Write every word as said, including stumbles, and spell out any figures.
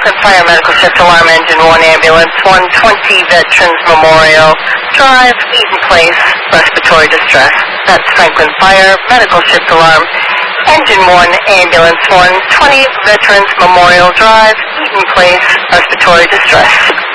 Franklin Fire Medical Shift Alarm Engine one Ambulance, one twenty Veterans Memorial Drive, Eaton Place, respiratory distress. That's Franklin Fire Medical Shift Alarm Engine one Ambulance, one twenty Veterans Memorial Drive, Eaton Place, respiratory distress.